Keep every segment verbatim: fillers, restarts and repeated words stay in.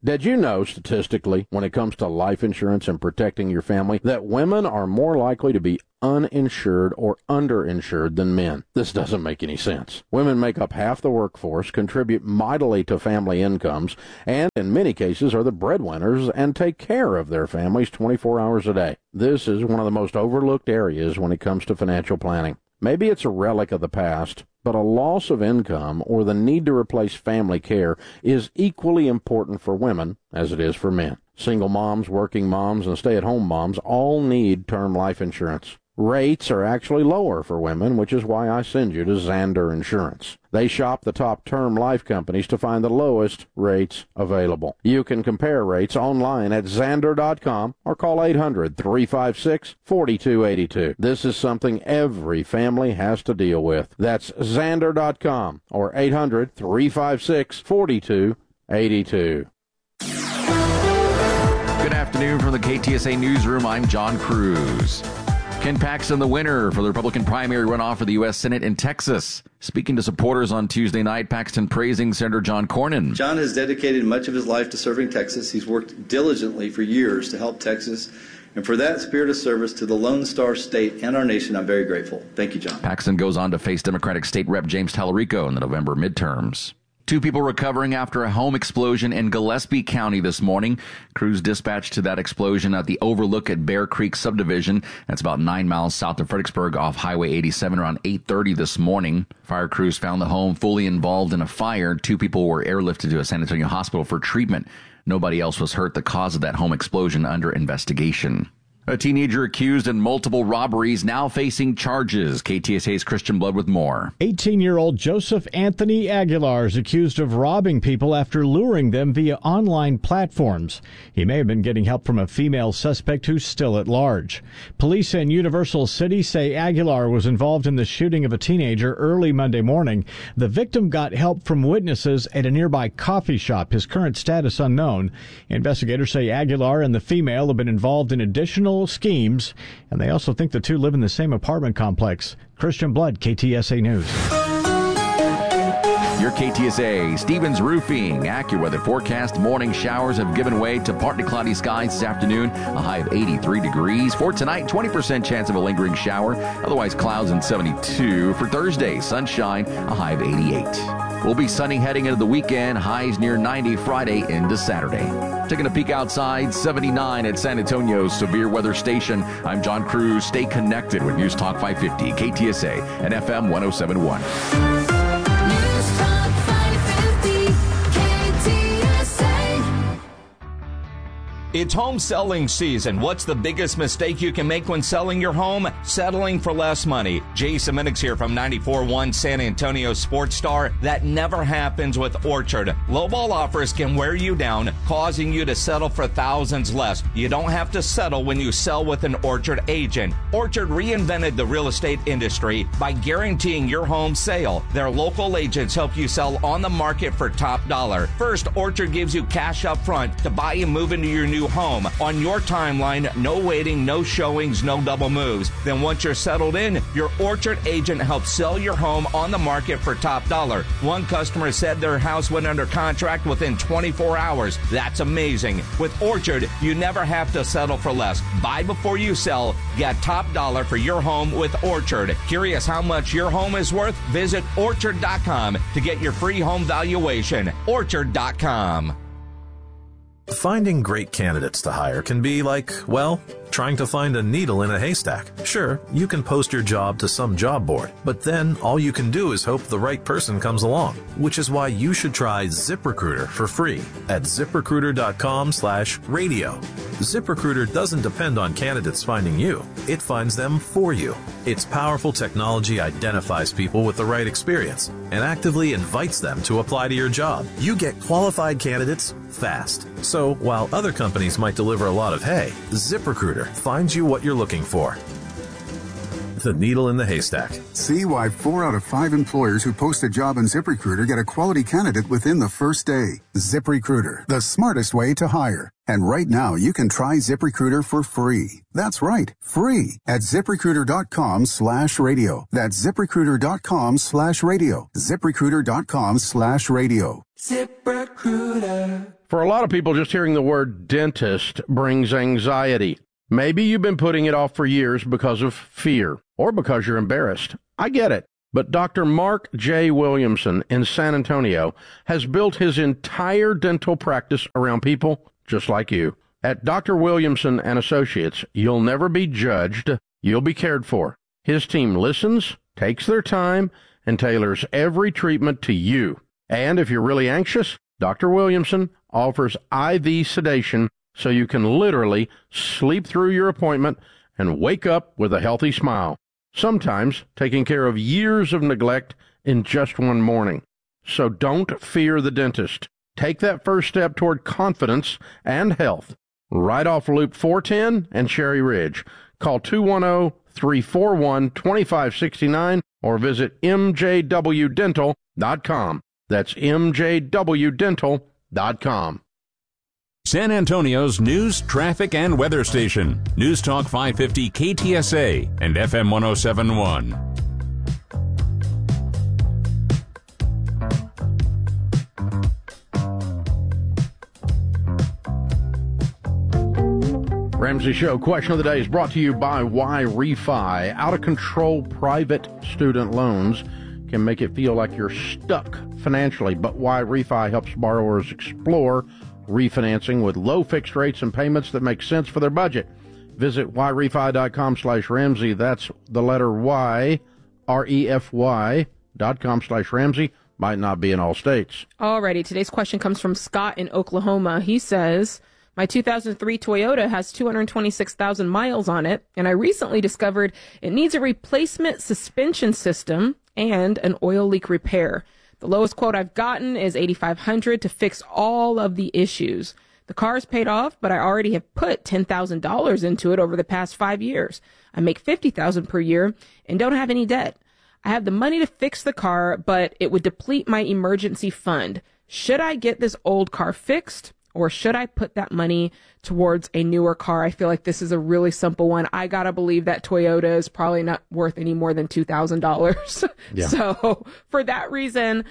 Did you know, statistically, when it comes to life insurance and protecting your family, that women are more likely to be uninsured or underinsured than men? This doesn't make any sense. Women make up half the workforce, contribute mightily to family incomes, and in many cases are the breadwinners and take care of their families twenty-four hours a day. This is one of the most overlooked areas when it comes to financial planning. Maybe it's a relic of the past, but a loss of income or the need to replace family care is equally important for women as it is for men. Single moms, working moms, and stay-at-home moms all need term life insurance. Rates are actually lower for women, which is why I send you to Zander Insurance. They shop the top term life companies to find the lowest rates available. You can compare rates online at Zander dot com or call eight hundred, three five six, four two eight two. This is something every family has to deal with. That's Zander dot com or eight hundred, three five six, four two eight two. Good afternoon from the K T S A Newsroom. I'm John Cruz. Ken Paxton, the winner for the Republican primary runoff for the U S Senate in Texas. Speaking to supporters on Tuesday night, Paxton praising Senator John Cornyn. John has dedicated much of his life to serving Texas. He's worked diligently for years to help Texas. And for that spirit of service to the Lone Star State and our nation, I'm very grateful. Thank you, John. Paxton goes on to face Democratic State Rep James Tallarico in the November midterms. Two people recovering after a home explosion in Gillespie County this morning. Crews dispatched to that explosion at the Overlook at Bear Creek subdivision. That's about nine miles south of Fredericksburg off Highway eighty-seven around eight thirty this morning. Fire crews found the home fully involved in a fire. Two people were airlifted to a San Antonio hospital for treatment. Nobody else was hurt. The cause of that home explosion under investigation. A teenager accused in multiple robberies now facing charges. K T S A's Christian Blood with more. eighteen-year-old Joseph Anthony Aguilar is accused of robbing people after luring them via online platforms. He may have been getting help from a female suspect who's still at large. Police in Universal City say Aguilar was involved in the shooting of a teenager early Monday morning. The victim got help from witnesses at a nearby coffee shop. His current status unknown. Investigators say Aguilar and the female have been involved in additional schemes, and they also think the two live in the same apartment complex. Christian Blood, K T S A News. Your K T S A, Stevens Roofing. AccuWeather forecast. Morning showers have given way to partly cloudy skies this afternoon. A high of eighty-three degrees. For tonight, twenty percent chance of a lingering shower. Otherwise, clouds and seventy-two. For Thursday, sunshine, a high of eighty-eight. We'll be sunny heading into the weekend. Highs near ninety Friday into Saturday. Taking a peek outside, seventy-nine at San Antonio's severe weather station. I'm John Cruz. Stay connected with News Talk five fifty, K T S A, and F M one oh seven point one. News Talk five fifty, K T S A. It's home selling season. What's the biggest mistake you can make when selling your home? Settling for less money. Jason Minix here from ninety-four point one San Antonio Sports Star. That never happens with Orchard. Lowball offers can wear you down, causing you to settle for thousands less. You don't have to settle when you sell with an Orchard agent. Orchard reinvented the real estate industry by guaranteeing your home sale. Their local agents help you sell on the market for top dollar. First, Orchard gives you cash up front to buy and move into your new home on your timeline. No waiting, no showings, no double moves. Then once you're settled in, your Orchard agent helps sell your home on the market for top dollar. One customer said their house went under contract within twenty-four hours. That's amazing. With Orchard, you never have to settle for less. Buy before you sell. Get top dollar for your home with Orchard. Curious how much your home is worth? Visit orchard dot com to get your free home valuation. orchard dot com. Finding great candidates to hire can be like, well, trying to find a needle in a haystack. Sure, you can post your job to some job board, but then all you can do is hope the right person comes along, which is why you should try ZipRecruiter for free at ziprecruiter dot com slash radio. ZipRecruiter doesn't depend on candidates finding you. It finds them for you. Its powerful technology identifies people with the right experience and actively invites them to apply to your job. You get qualified candidates fast. So while other companies might deliver a lot of hay, ZipRecruiter finds you what you're looking for. the needle in the haystack. See why four out of five employers who post a job on ZipRecruiter get a quality candidate within the first day. ZipRecruiter, the smartest way to hire. And right now, you can try ZipRecruiter for free. That's right, free at ZipRecruiter.com slash radio. That's ZipRecruiter.com slash radio. ZipRecruiter.com slash radio. ZipRecruiter. For a lot of people, just hearing the word dentist brings anxiety. Maybe you've been putting it off for years because of fear or because you're embarrassed. I get it. But Doctor Mark J. Williamson in San Antonio has built his entire dental practice around people just like you. At Doctor Williamson and Associates, you'll never be judged. You'll be cared for. His team listens, takes their time, and tailors every treatment to you. And if you're really anxious, Doctor Williamson offers I V sedation so you can literally sleep through your appointment and wake up with a healthy smile. Sometimes taking care of years of neglect in just one morning. So don't fear the dentist. Take that first step toward confidence and health. Right off Loop four ten and Cherry Ridge. Call two one zero, three four one, two five six nine or visit m j w dental dot com. That's m j w dental dot com. San Antonio's news, traffic, and weather station. News Talk five fifty K T S A and F M one oh seven point one. Ramsey Show question of the day is brought to you by Y Refi. Out-of-control private student loans can make it feel like you're stuck financially, but Y Refi helps borrowers explore refinancing with low fixed rates and payments that make sense for their budget. Visit yrefy.com slash Ramsey. That's the letter Y, R E F Y dot com slash Ramsey. Might not be in all states. Alrighty, today's question comes from Scott in Oklahoma. He says, my two thousand three Toyota has two hundred twenty-six thousand miles on it, and I recently discovered it needs a replacement suspension system and an oil leak repair. The lowest quote I've gotten is eighty-five hundred dollars to fix all of the issues. The car is paid off, but I already have put ten thousand dollars into it over the past five years. I make fifty thousand dollars per year and don't have any debt. I have the money to fix the car, but it would deplete my emergency fund. Should I get this old car fixed, or should I put that money towards a newer car? I feel like this is a really simple one. I gotta believe that Toyota is probably not worth any more than two thousand dollars. Yeah. So for that reason,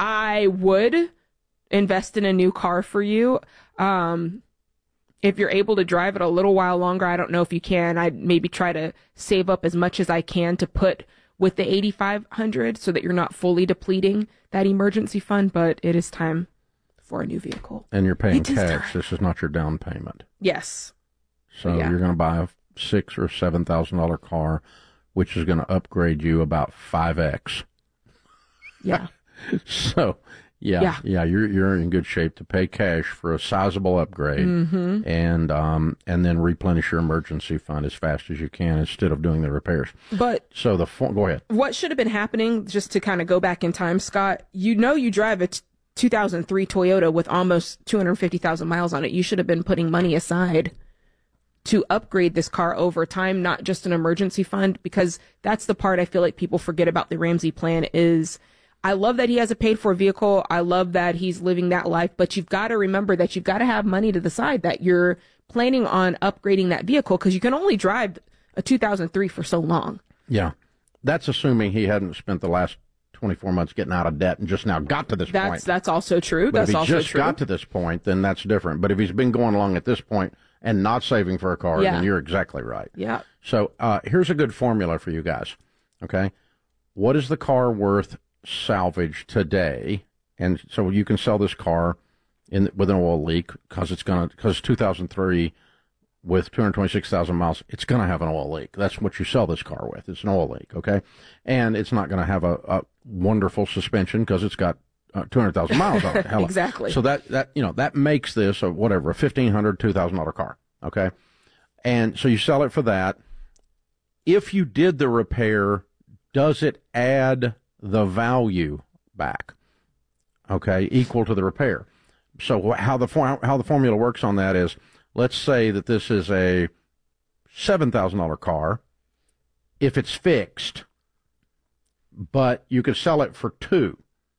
I would invest in a new car for you. Um, if you're able to drive it a little while longer, I don't know if you can. I'd maybe try to save up as much as I can to put with the eighty-five hundred so that you're not fully depleting that emergency fund, but it is time for a new vehicle. And you're paying It is cash. time. This is not your down payment. Yes. So Yeah. you're going to buy a six or seven thousand dollar car, which is going to upgrade you about five x. Yeah. So yeah, Yeah. yeah, you're you're in good shape to pay cash for a sizable upgrade, Mhm. and um and then replenish your emergency fund as fast as you can instead of doing the repairs. But So the fo- go ahead. what should have been happening, just to kind of go back in time, Scott, you know you drive a t- two thousand three Toyota with almost two hundred fifty thousand miles on it. You should have been putting money aside to upgrade this car over time, not just an emergency fund, because that's the part I feel like people forget about the Ramsey plan is I love that he has a paid for vehicle. I love that he's living that life, but you've got to remember that you've got to have money to the side that you're planning on upgrading that vehicle because you can only drive a two thousand three for so long. Yeah, that's assuming he hadn't spent the last twenty-four months getting out of debt and just now got to this That's point. that's also true. But that's if he also just true. got to this point, then that's different. But if he's been going along at this point and not saving for a car, Yeah. then you're exactly right. Yeah. So uh, here's a good formula for you guys. Okay, what is the car worth salvage today? And so you can sell this car in with an oil leak because it's gonna because two thousand three with two hundred twenty-six thousand miles, it's gonna have an oil leak. That's what you sell this car with. It's an oil leak, okay? And it's not gonna have a, a wonderful suspension because it's got uh, two hundred thousand miles on it. Hell, Exactly. So that that you know that makes this a whatever a fifteen hundred dollars, two thousand dollar car, okay? And so you sell it for that. If you did the repair, does it add the value back? Okay, equal to the repair. So how the for, how the formula works on that is, let's say that this is a seven thousand dollar car. if it's fixed, but you could sell it for two.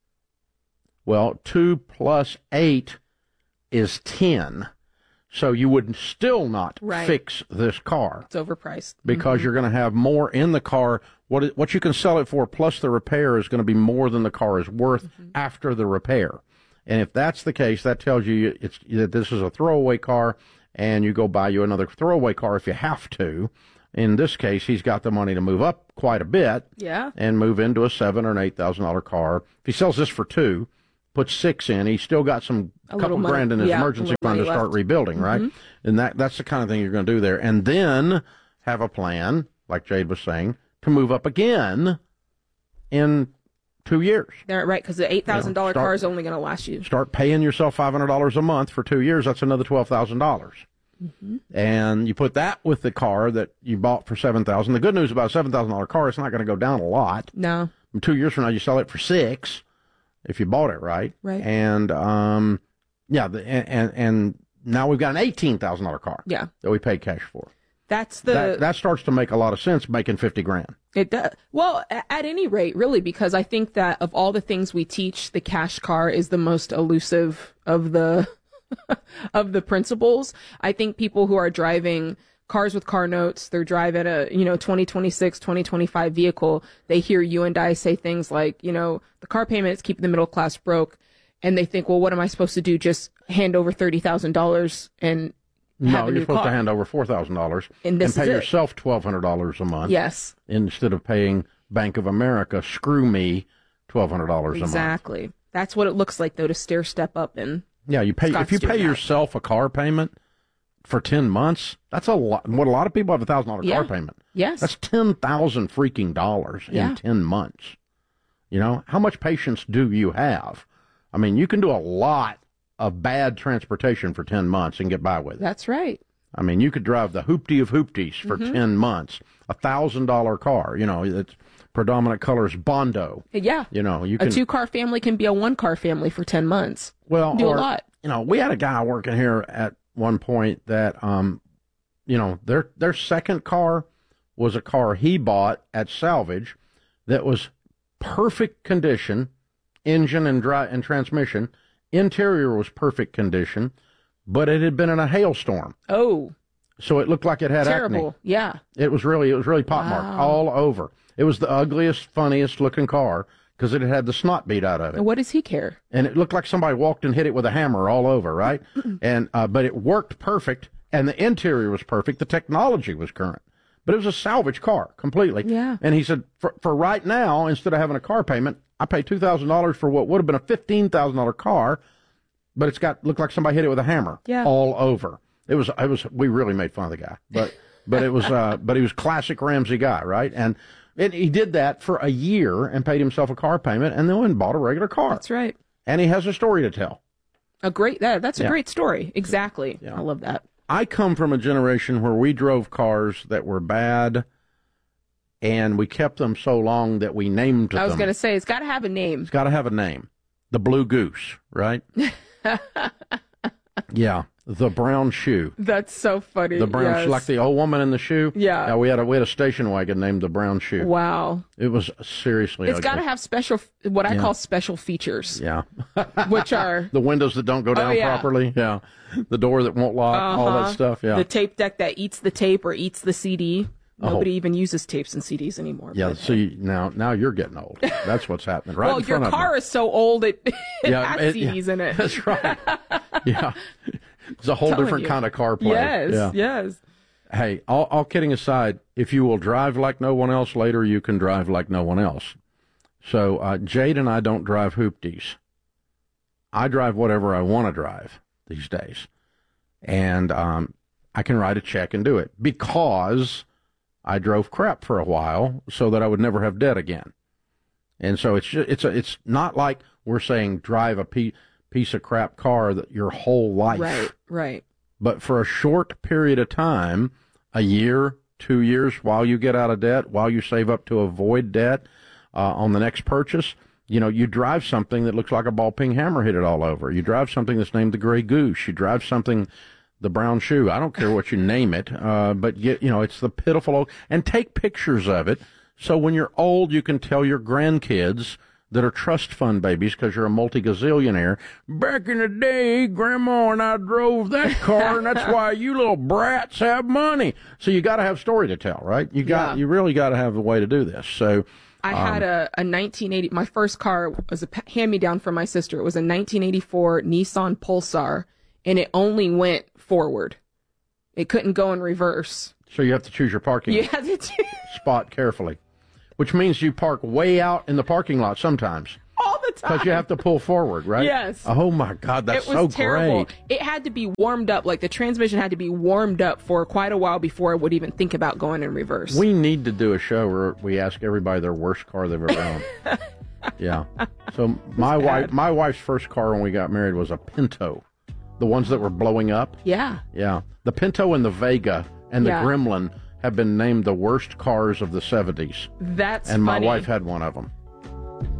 Well, two plus eight is ten. So you would still not Right. fix this car. It's overpriced. Because Mhm. you're going to have more in the car. What it, what you can sell it for plus the repair is going to be more than the car is worth Mm-hmm. after the repair. And if that's the case, that tells you it's that this is a throwaway car, and you go buy you another throwaway car if you have to. In this case, he's got the money to move up quite a bit Yeah. and move into a seven or an eight thousand dollar car. If he sells this for two, puts six in, he's still got some A couple little money- grand in his yeah, a emergency little fund to money start left. rebuilding, right? Mhm. And that that's the kind of thing you're going to do there. And then have a plan, like Jade was saying, to move up again in two years. They're right, because the eight thousand dollar You know, start- car is only going to last you. Start paying yourself five hundred dollars a month for two years. That's another twelve thousand dollars. Mm-hmm. And you put that with the car that you bought for seven thousand dollars. The good news about a seven thousand dollar car, it's not going to go down a lot. No. And two years from now, you sell it for six if you bought it right. Right. And, um, yeah, the, and, and, and now we've got an eighteen thousand dollar car. Yeah. That we paid cash for. That's the that, that starts to make a lot of sense, making fifty grand. It does. Well, a- at any rate, really, because I think that of all the things we teach, the cash car is the most elusive of the of the principles. I think people who are driving cars with car notes, they're driving a, you know, twenty twenty-six, twenty twenty-five vehicle. They hear you and I say things like, you know, the car payment is keeping the middle class broke. And they think, well, what am I supposed to do? Just hand over thirty thousand dollars and No, have a you're new supposed car. to hand over four thousand dollars And this pay is it. yourself twelve hundred dollars a month. Yes. Instead of paying Bank of America, screw me, twelve hundred dollars a month. Exactly. That's what it looks like, though, to stair step up and Yeah, you pay Scott's if you pay doing that. yourself a car payment for ten months. That's a lot. What a lot of people have a thousand dollar Yeah. car payment. Yes. That's ten thousand freaking dollars Yeah. in ten months. You know, how much patience do you have? I mean, you can do a lot of bad transportation for ten months and get by with it. That's right. I mean, you could drive the hoopty of hoopties for Mhm. ten months, a thousand dollar car. You know, it's predominant colors Bondo. Yeah. You know, you a can two car family can be a one car family for ten months. well do or, a lot. You know, we had a guy working here at one point that, um, you know, their their second car was a car he bought at salvage that was perfect condition, engine and dry and transmission, interior was perfect condition, but it had been in a hailstorm. Oh. So it looked like it had Terrible. acne. Yeah. It was really, it was really pockmarked Wow. all over. It was the ugliest, funniest looking car because it had had the snot beat out of it. And what does he care? And it looked like somebody walked and hit it with a hammer all over, right? and uh, but it worked perfect, and the interior was perfect. The technology was current, but it was a salvage car completely. Yeah. And he said, for for right now, instead of having a car payment, I pay two thousand dollars for what would have been a fifteen thousand dollar car, but it's got looked like somebody hit it with a hammer Yeah. all over. It was it was we really made fun of the guy, but but it was uh but he was classic Ramsey guy, right? And it, he did that for a year and paid himself a car payment, and then went and bought a regular car. That's right. And he has a story to tell. A great that that's a Yeah. great story. Exactly. I love that. I come from a generation where we drove cars that were bad, and we kept them so long that we named them. I was going to say it's got to have a name. It's got to have a name. The Blue Goose, right? Yeah, the brown shoe. That's so funny. The brown yes. shoe, like the old woman in the shoe. Yeah. we had a we had a station wagon named the Brown Shoe. Wow. It was seriously. It's got to ugly. have special, what I Yeah. call special features, Yeah. which are The windows that don't go down Oh, yeah. properly. Yeah. The door that won't lock. All Uh-huh. that stuff. Yeah. the tape deck that eats the tape or eats the C D. Oh. Nobody even uses tapes and C Ds anymore. Yeah, but- see, now now you're getting old. That's what's happening right well, in your front car of me. is so old it, it Yeah, has it- C Ds yeah, in it. That's right. Yeah. It's a whole Telling different you. kind of car play. Yes, Yeah. yes. Hey, all, all kidding aside, if you will drive like no one else later, you can drive like no one else. So uh, Jade and I don't drive hoopties. I drive whatever I want to drive these days. And um, I can write a check and do it because I drove crap for a while so that I would never have debt again. And so it's just, it's a, it's not like we're saying drive a piece piece of crap car that your whole life. Right, right. But for a short period of time, a year, two years, while you get out of debt, while you save up to avoid debt uh, on the next purchase, you know, you drive something that looks like a ball peen hammer hit it all over. You drive something that's named the Gray Goose. You drive something the brown shoe. I don't care what you name it, uh, but you, you know, it's the pitiful old, and take pictures of it. So when you're old, you can tell your grandkids that are trust fund babies because you're a multi-gazillionaire. Back in the day, Grandma and I drove that car, and that's why you little brats have money. So you got to have story to tell, right? You got, Yeah. you really got to have a way to do this. So I um, had a, a nineteen eighty, my first car was a hand-me-down from my sister. It was a nineteen eighty-four Nissan Pulsar, and it only went forward. It couldn't go in reverse. So you have to choose your parking You had to do spot carefully, which means you park way out in the parking lot sometimes. all the time. Because you have to pull forward, right? Yes. Oh, my God, that's it was so terrible. great. It had to be warmed up. Like, the transmission had to be warmed up for quite a while before it would even think about going in reverse. We need to do a show where we ask everybody their worst car they've ever owned. Yeah. So my wife, my wife's first car when we got married was a Pinto. The ones that were blowing up. Yeah. Yeah. The Pinto and the Vega and the Yeah. Gremlin have been named the worst cars of the seventies. That's And my funny. wife had one of them.